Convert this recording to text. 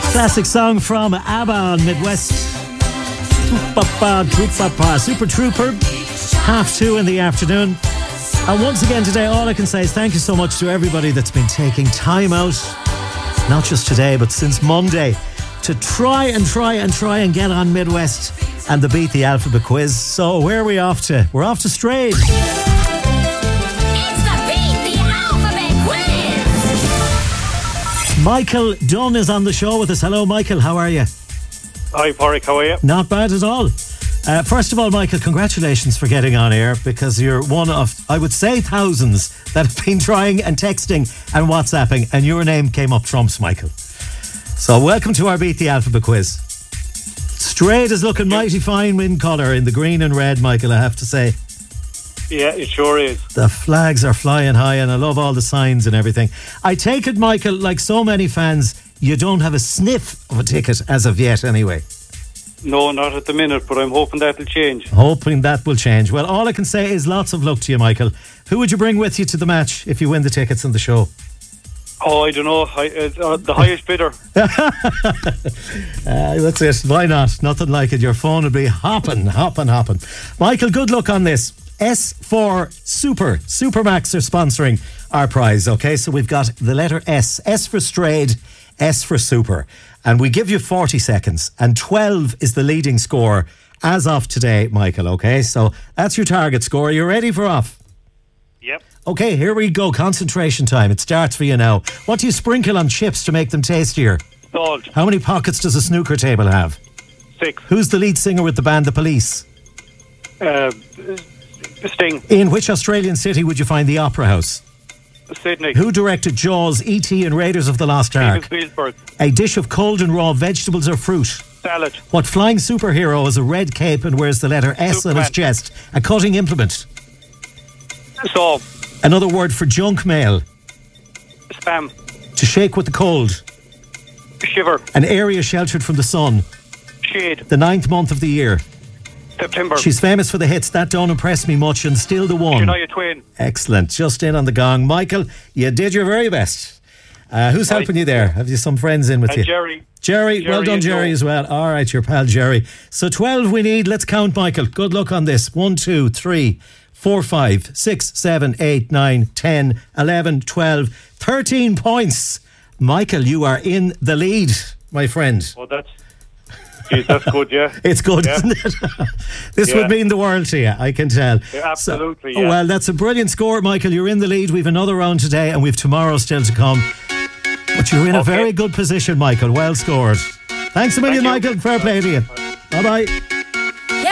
Classic song from ABBA on Midwest. Super Trooper, 2:30 in the afternoon. And once again today, all I can say is thank you so much to everybody that's been taking time out, not just today, but since Monday, to try and get on Midwest and the Beat the Alphabet quiz. So where are we off to? We're off to Strayed. It's the Beat the Alphabet quiz. Michael Dunn is on the show with us. Hello, Michael. How are you? Hi, Porrick. How are you? Not bad at all. First of all, Michael, congratulations for getting on air, because you're one of, I would say, thousands that have been trying and texting and WhatsApping, and your name came up trumps, Michael. So welcome to our Beat the Alphabet quiz. Strayed is looking mighty fine in colour, in the green and red, Michael, I have to say. Yeah, it sure is. The flags are flying high and I love all the signs and everything. I take it, Michael, like so many fans, you don't have a sniff of a ticket as of yet anyway. No, not at the minute, but I'm hoping that will change. Hoping that will change. Well, all I can say is lots of luck to you, Michael. Who would you bring with you to the match if you win the tickets on the show? Oh, I don't know. The highest bidder. That's it. Why not? Nothing like it. Your phone would be hopping. Michael, good luck on this. S4 Supermax are sponsoring our prize, okay? So we've got the letter S. S for Strayed, S for Super. And we give you 40 seconds. And 12 is the leading score as of today, Michael, okay? So that's your target score. Are you ready for off? Yep. Okay, here we go. Concentration time. It starts for you now. What do you sprinkle on chips to make them tastier? Salt. How many pockets does a snooker table have? 6. Who's the lead singer with the band The Police? Sting. In which Australian city would you find the Opera House? Sydney. Who directed Jaws, E.T. and Raiders of the Lost Ark? Steven Spielberg. A dish of cold and raw vegetables or fruit? Salad. What flying superhero has a red cape and wears the letter S on his Superman. chest? A cutting implement. Saw. Another word for junk mail. Spam. To shake with the cold. Shiver. An area sheltered from the sun. Shade. The 9th month of the year. September. She's famous for the hits That Don't Impress Me Much and Still the One. Shania Twain. Excellent. Just in on the gong. Michael, you did your very best. Who's helping you there? Have you some friends in with you? Jerry. Jerry, well done, and Jerry, Joe. as well. All right, your pal Jerry. So 12 we need. Let's count, Michael. Good luck on this. 1, 2, 3, 4, 5, 6, 7, 8, 9, 10, 11, 12, 13 points. Michael, you are in the lead, my friend. Oh, that's good, yeah. It's good, Yeah. isn't it? This would mean the world to you, I can tell. Yeah, absolutely, So, yeah. well, that's a brilliant score, Michael. You're in the lead. We've another round today and we've tomorrow still to come. But you're in a very good position, Michael. Well scored. Thanks a million, Thank you. Michael. Fair play to you. Bye-bye.